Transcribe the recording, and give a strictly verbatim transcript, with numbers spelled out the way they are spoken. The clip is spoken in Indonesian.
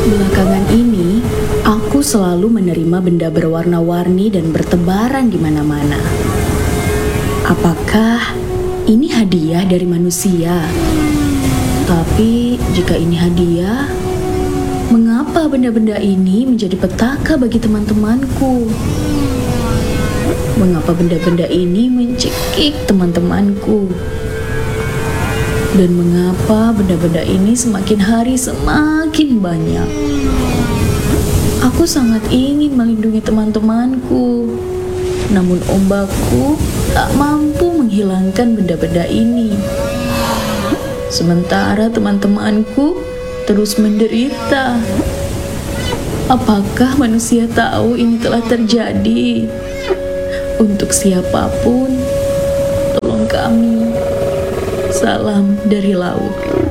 Belakangan ini, aku selalu menerima benda berwarna-warni dan bertebaran di mana-mana. Apakah ini hadiah dari manusia? Tapi jika ini hadiah, mengapa benda-benda ini menjadi petaka bagi teman-temanku? Mengapa benda-benda ini mencekik teman-temanku? Dan mengapa benda-benda ini semakin hari semakin banyak? Aku sangat ingin melindungi teman-temanku, namun ombakku tak mampu menghilangkan benda-benda ini. Sementara teman-temanku terus menderita. Apakah manusia tahu ini telah terjadi? Untuk siapapun, tolong kami. Salam dari laut.